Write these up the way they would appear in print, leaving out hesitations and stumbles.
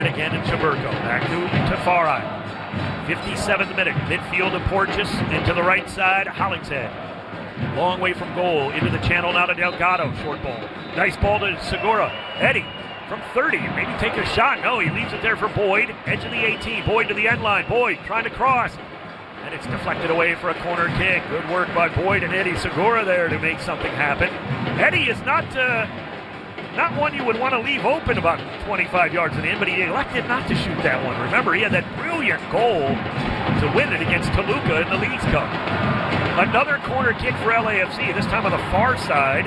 Again in Chaburco. Back to Tafari. 57th minute. Midfield to Porteous. Into the right side. Hollingshead. Long way from goal. Into the channel now to Delgado. Short ball. Nice ball to Segura. Eddie from 30. Maybe take a shot. No, he leaves it there for Boyd. Edge of the 18. Boyd to the end line. Boyd trying to cross. And it's deflected away for a corner kick. Good work by Boyd and Eddie Segura there to make something happen. Eddie is not one you would want to leave open about 25 yards in, but he elected not to shoot that one. Remember, he had that brilliant goal to win it against Toluca in the Leagues Cup. Another corner kick for LAFC, this time on the far side.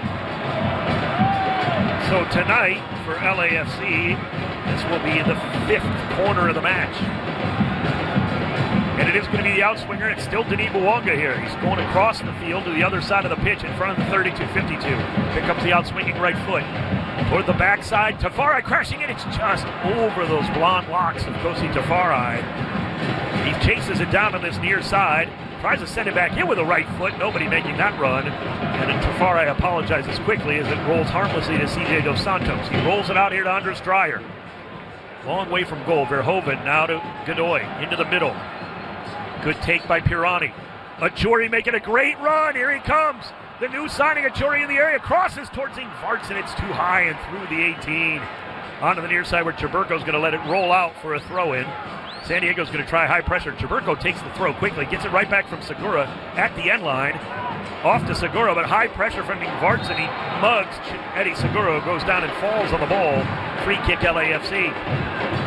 So tonight for LAFC, this will be the 5th corner of the match. And it is going to be the outswinger. It's still Denis Bouanga here. He's going across the field to the other side of the pitch in front of the 32-52. Pick up the outswinging right foot. Toward the backside. Tafari crashing it. It's just over those blonde locks of Kosi Tafari. He chases it down on this near side. Tries to send it back in with the right foot. Nobody making that run. And then Tafari apologizes quickly as it rolls harmlessly to CJ Dos Santos. He rolls it out here to Anders Dreyer. Long way from goal. Verhoeven now to Godoy. Into the middle. Good take by Pirani. Achuri making a great run. Here he comes. The new signing, Achuri in the area. Crosses towards Ingvartsen. It's too high and through the 18. Onto the near side where Chaburco's going to let it roll out for a throw-in. San Diego's going to try high pressure. Chaburco takes the throw quickly. Gets it right back from Segura at the end line. Off to Segura, but high pressure from Ingvartsen. He mugs Eddie Segura, who goes down and falls on the ball. Free kick LAFC.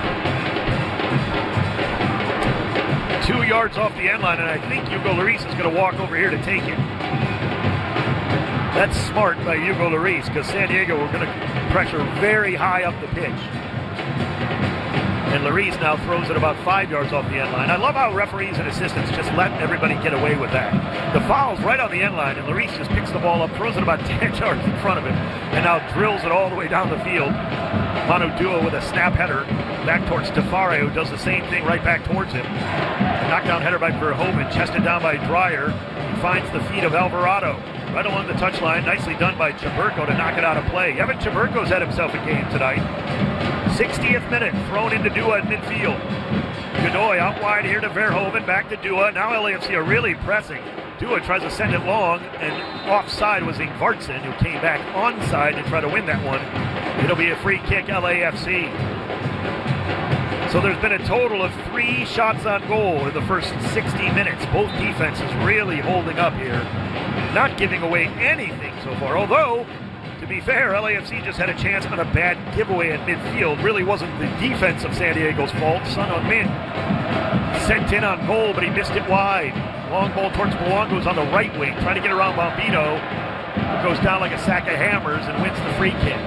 2 yards off the end line, and I think Hugo Lloris is going to walk over here to take it. That's smart by Hugo Lloris, because San Diego were going to pressure very high up the pitch. And Lloris now throws it about 5 yards off the end line. I love how referees and assistants just let everybody get away with that. The foul's right on the end line, and Lloris just picks the ball up, throws it about 10 yards in front of him, and now drills it all the way down the field. Manu Dua with a snap header back towards Tafari, who does the same thing right back towards him. Knockdown header by Verhoeven, chested down by Dreyer. He finds the feet of Alvarado right along the touchline. Nicely done by Chaburco to knock it out of play. Evan Chaburco's had himself a game tonight. 60th minute, thrown into Dua in midfield. Godoy out wide here to Verhoeven, back to Dua. Now LAFC are really pressing. Dua tries to send it long, and offside was Ingvartsen, who came back onside to try to win that one. It'll be a free kick, LAFC. So there's been a total of 3 shots on goal in the first 60 minutes. Both defenses really holding up here, not giving away anything so far. Although, to be fair, LAFC just had a chance on a bad giveaway at midfield. Really wasn't the defense of San Diego's fault. Son Heung-min sent in on goal, but he missed it wide. Long ball towards Bouanga, who's on the right wing, trying to get around Bombino, who goes down like a sack of hammers and wins the free kick.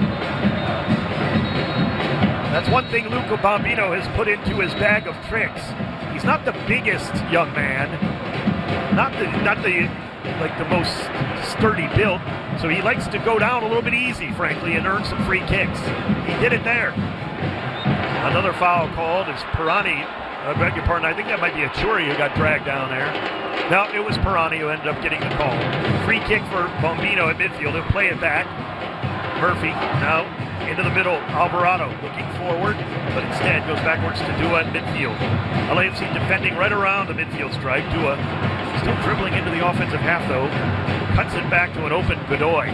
That's one thing Luca Bombino has put into his bag of tricks. He's not the biggest young man, not the most sturdy build, so he likes to go down a little bit easy, frankly, and earn some free kicks. He did it there. Another foul called is Pirani. I beg your pardon, I think that might be Achuri who got dragged down there. No, it was Pirani who ended up getting the call. Free kick for Bombino at midfield. He'll play it back. Murphy now into the middle. Alvarado looking forward, but instead goes backwards to Dua at midfield. LAFC defending right around the midfield stripe. Dua still dribbling into the offensive half, though. Cuts it back to an open Godoy.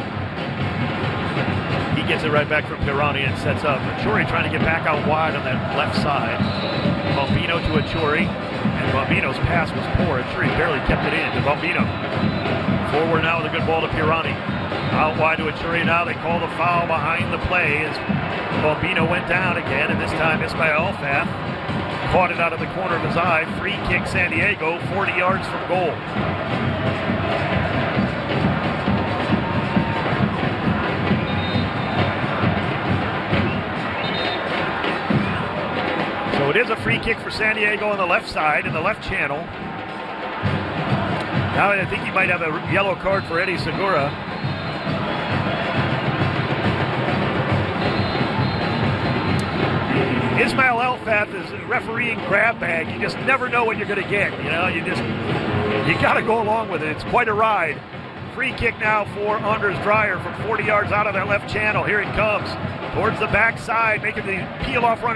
He gets it right back from Pirani and sets up. Achuri trying to get back out wide on that left side. Bombino to Achuri, and Bombino's pass was poor. Achuri barely kept it in to Bombino. Forward now with a good ball to Pirani. Out wide to Achuri now. They call the foul behind the play as Bombino went down again, and this time Ismail Alfaf caught it out of the corner of his eye. Free kick San Diego, 40 yards from goal. So it is a free kick for San Diego on the left side, in the left channel. Now I think he might have a yellow card for Eddie Segura. Ismail Alfaf is a refereeing grab bag. You just never know what you're going to get. You know, you got to go along with it. It's quite a ride. Free kick now for Anders Dreyer from 40 yards out of that left channel. Here it comes. towards the backside, making the peel-off run.